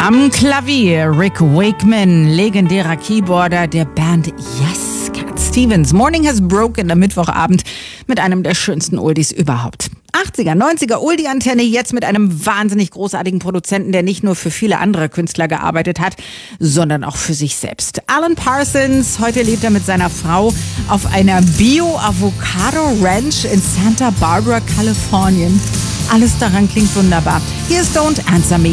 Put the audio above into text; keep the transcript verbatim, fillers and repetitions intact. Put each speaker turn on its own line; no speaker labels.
Am Klavier Rick Wakeman, legendärer Keyboarder der Band Yes. Cat Stevens, Morning Has Broken am Mittwochabend mit einem der schönsten Oldies überhaupt. achtziger, neunziger Oldie-Antenne, jetzt mit einem wahnsinnig großartigen Produzenten, der nicht nur für viele andere Künstler gearbeitet hat, sondern auch für sich selbst. Alan Parsons, heute lebt er mit seiner Frau auf einer Bio-Avocado-Ranch in Santa Barbara, Kalifornien. Alles daran klingt wunderbar. Hier ist Don't Answer Me.